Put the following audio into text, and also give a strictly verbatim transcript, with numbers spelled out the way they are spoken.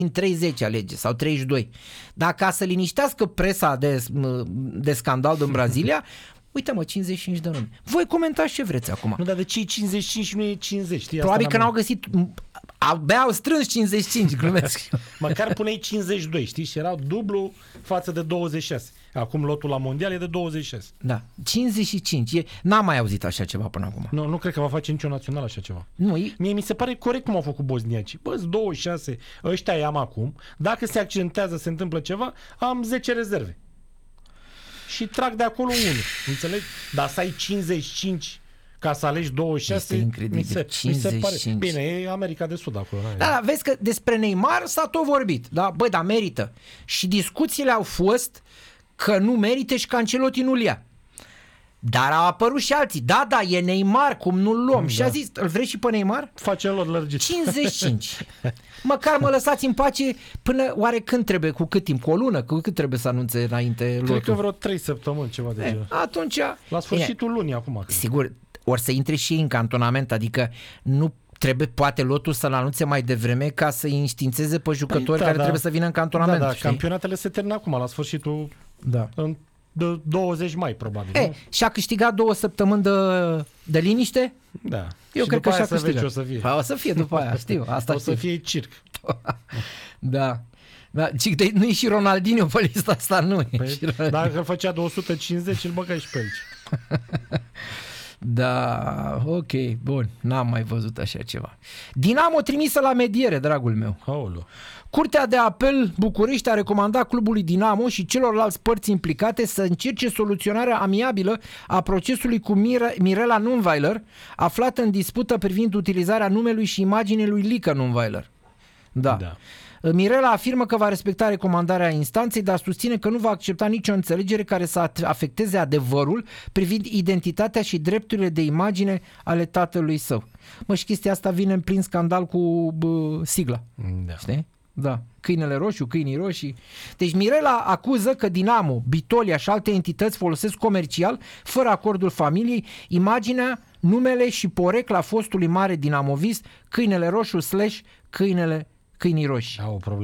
în treizeci alege sau treizeci și doi. Dar ca să liniștească presa de, de scandal din Brazilia, uite mă, cincizeci și cinci de nume. Voi comentați ce vreți acum. Nu, dar de ce e cincizeci și cinci nu e cincizeci? Știi, probabil că n-au găsit, abia au strâns cincizeci și cinci, glumesc. Măcar puneai cincizeci și doi, știi? Și erau dublu față de douăzeci și șase. Acum lotul la mondial e de douăzeci și șase. Da, cincizeci și cinci. E, n-am mai auzit așa ceva până acum. Nu, nu cred că va face nicio națională așa ceva. Nu, e... Mie mi se pare corect cum au făcut bosniacii. Bă, douăzeci și șase, ăștia i-am acum. Dacă se accidentează, se întâmplă ceva, am zece rezerve. Și trag de acolo unul. Înțelegi? Dar să ai cincizeci și cinci ca să alegi douăzeci și șase, este incredibil. mi se, cincizeci și cinci. mi se pare. Bine, e America de Sud acolo. Da, da, vezi că despre Neymar s-a tot vorbit. Da? Bă, dar merită. Și discuțiile au fost că nu merită și că Ancelotti nu-l ia. Dar au apărut și alții. Da, da, e Neymar, cum nu-l luăm. Da. Și a zis, îl vrei și pe Neymar? Facem lor lărgit. cincizeci și cinci. Măcar mă lăsați în pace până oare când trebuie, cu cât timp? Cu o lună? Cu cât trebuie să anunțe înainte lotul? Cred că vreo trei săptămâni, ceva de genul. Atunci... La sfârșitul e, lunii acum. Sigur, ori să intre și în cantonament, adică nu trebuie poate lotul să-l anunțe mai devreme ca să-i înștiințeze pe jucători păi, da, care da. trebuie să vină în cantonament. Da, da, știi? campionatele se termină acum, la sfârșitul... Da. În de douăzeci mai, probabil. E, nu? și-a câștigat două săptămâni de, de liniște? Da. Eu și cred că și-a să câștigat. O să fie. O să fie după aia, știu. Asta o știu. să fie circ. Da. Da, nu e și Ronaldinho pe lista asta, nu e. Păi, dacă îl făcea de o sută cincizeci, îl băgai și pe aici. Da, ok, bun, n-am mai văzut așa ceva. Dinamo trimisă la mediere, dragul meu. Aoleu. Curtea de apel București a recomandat clubului Dinamo și celorlalți părți implicate să încerce soluționarea amiabilă a procesului cu Mire- Mirela Nunweiler, aflată în dispută privind utilizarea numelui și imaginii lui Lică Nunweiler. Da. da. Mirela afirmă că va respecta recomandarea instanței, dar susține că nu va accepta nicio înțelegere care să afecteze adevărul privind identitatea și drepturile de imagine ale tatălui său. Mă, și chestia asta vine în plin scandal cu bă, sigla. Da. Știi? Da. Câinele roșu, câinii roșii. Deci Mirela acuză că Dinamo, Bitolia și alte entități folosesc comercial, fără acordul familiei, imaginea, numele și porecla fostului mare dinamovist, câinele roșu slash câinele câinii roșii. Au o problemă.